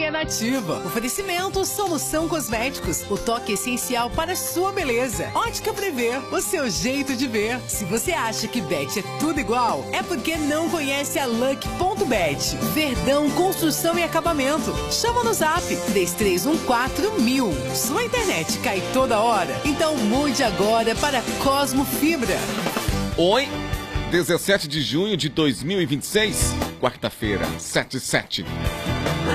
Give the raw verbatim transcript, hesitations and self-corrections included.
é Nativa. Oferecimento Solução Cosméticos, o toque essencial para a sua beleza. Ótica Prevê, o seu jeito de ver. Se você acha que Bet é tudo igual, é porque não conhece a Lucky ponto bet. Verdão Construção e Acabamento. Chama no Zap três três um quatro mil. Sua internet cai toda hora? Então mude agora para Cosmo Fibra. Oi, dezessete de junho de dois mil e vinte e seis, quarta-feira, sete e sete.